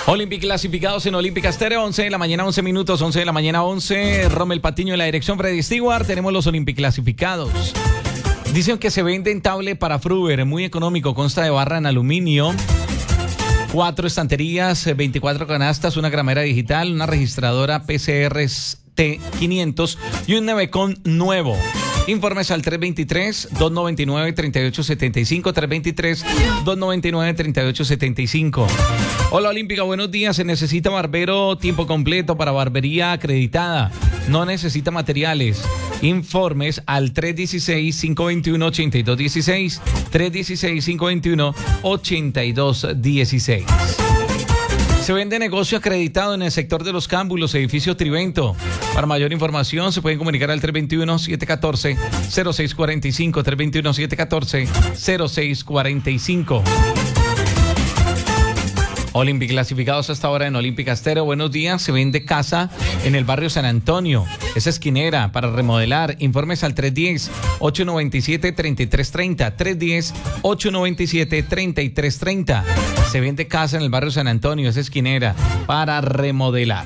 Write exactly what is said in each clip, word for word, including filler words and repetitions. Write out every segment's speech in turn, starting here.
Olympic clasificados en Olímpica Estéreo, once de la mañana, once minutos, once de la mañana, once. Rommel Patiño en la dirección, Freddy Stewart. Tenemos los Olympic clasificados. Dicen que se vende en tablet para Fruber, muy económico, consta de barra en aluminio, cuatro estanterías, veinticuatro canastas, una gramera digital, una registradora P C R T quinientos y un Nevecon nuevo. Informes al tres veintitrés, dos noventa y nueve, treinta y ocho setenta y cinco, tres veintitrés, dos noventa y nueve, treinta y ocho setenta y cinco. Hola Olímpica, buenos días. Se necesita barbero tiempo completo para barbería acreditada. No necesita materiales. Informes al tres dieciséis, cinco veintiuno, ochenta y dos dieciséis, tres dieciséis, cinco veintiuno, ochenta y dos dieciséis. Se vende negocio acreditado en el sector de los Cámbulos, edificio Trivento. Para mayor información se pueden comunicar al tres veintiuno, siete catorce, cero seis cuarenta y cinco, tres veintiuno, siete catorce, cero seis cuarenta y cinco. Olympic clasificados hasta ahora en Olímpica Estéreo. Buenos días. Se vende casa en el barrio San Antonio. Es esquinera para remodelar. Informes al tres diez, ocho noventa y siete, treinta y tres treinta. tres diez, ocho noventa y siete, treinta y tres treinta. Se vende casa en el barrio San Antonio. Es esquinera para remodelar.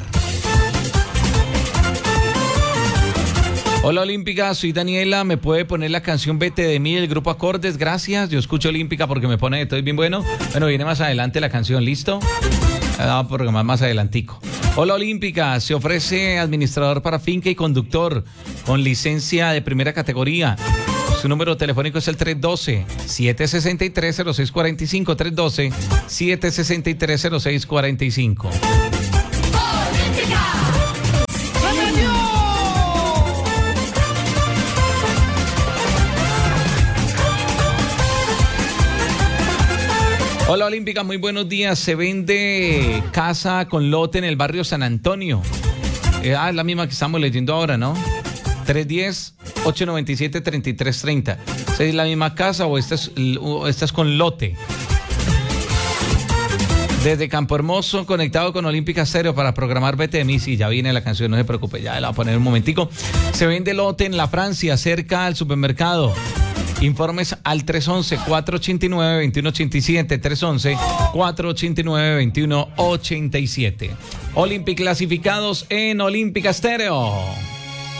Hola Olímpica, soy Daniela, ¿me puede poner la canción Vete de mí del grupo Acordes? Gracias, yo escucho Olímpica porque me pone de todo bien bueno. Bueno, viene más adelante la canción, ¿listo? Vamos a programar más adelantico. Hola Olímpica, se ofrece administrador para finca y conductor con licencia de primera categoría. Su número telefónico es el tres doce, siete sesenta y tres, cero seis cuarenta y cinco, tres doce, siete sesenta y tres, cero seis cuarenta y cinco. Hola Olímpica, muy buenos días. Se vende casa con lote en el barrio San Antonio. Eh, ah, es la misma que estamos leyendo ahora, ¿no? tres diez, ocho noventa y siete, treinta y tres treinta. ¿Es la misma casa o esta es, o esta es con lote? Desde Campo Hermoso, conectado con Olímpica Estéreo para programar Vete de mí. Sí, ya viene la canción, no se preocupe, ya la voy a poner un momentico. Se vende lote en la Francia, cerca al supermercado. Informes al tres once, cuatro ochenta y nueve, veintiuno ochenta y siete, tres once, cuatro ochenta y nueve, veintiuno ochenta y siete. Olympic clasificados en Olímpica Estéreo.